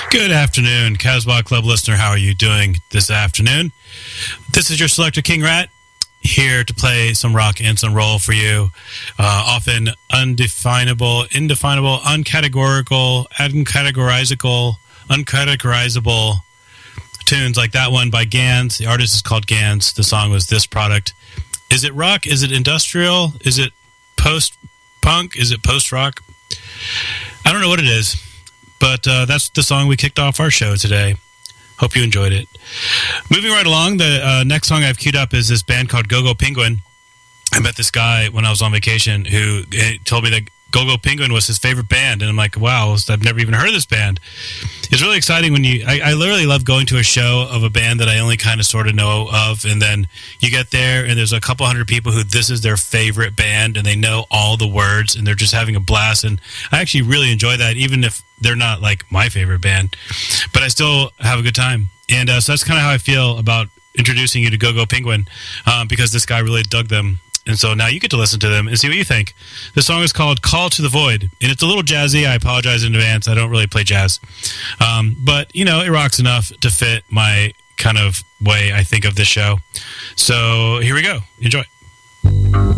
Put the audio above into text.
Good afternoon, Casbah Club listener. How are you doing this afternoon? This is your selector, King Rat, here to play some rock and some roll for you. Often indefinable, uncategorical, uncategorizable tunes like that one by Gans. The artist is called Gans. The song was This Product. Is it rock? Is it industrial? Is it post-punk? Is it post-rock? I don't know what it is. But that's the song we kicked off our show today. Hope you enjoyed it. Moving right along, the next song I've queued up is this band called Go-Go Penguin. I met this guy when I was on vacation who told me that Go-Go Penguin was his favorite band. And I'm like, wow, I've never even heard of this band. It's really exciting when I literally love going to a show of a band that I only kind of sort of know of. And then you get there and there's a couple hundred people who this is their favorite band and they know all the words and they're just having a blast. And I actually really enjoy that, even if they're not like my favorite band. But I still have a good time. And so that's kind of how I feel about introducing you to Go-Go Penguin, because this guy really dug them. And so now you get to listen to them and see what you think. The song is called Call to the Void, and it's a little jazzy. I apologize in advance. I don't really play jazz. But, you know, it rocks enough to fit my kind of way I think of this show. So here we go. Enjoy.